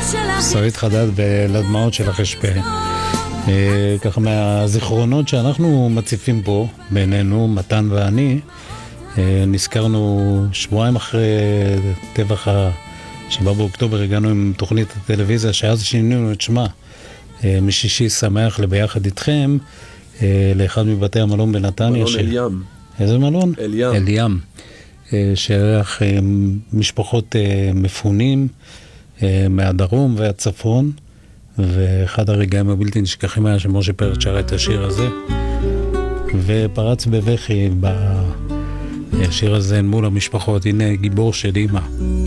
שרית חדד ולדמעות של החשפה. ככה מהזיכרונות שאנחנו מציפים פה בינינו, מתן ואני, נזכרנו שבועיים אחרי טבח ה7 באוקטובר, הגענו עם תוכנית הטלוויזיה שאז שינינו את שמה משישי שמח לביחד איתכם לאחד מבתי המלון בנתניה. מלון אל-ים. איזה מלון? אל-ים. אל-ים. שערך משפחות מפונים מהדרום והצפון, ואחד הרגעים הבלתי נשכחים היה שמשה פרץ שר את השיר הזה ופרץ בבכי בשיר הזה מול המשפחות. הנה גיבור של אמא.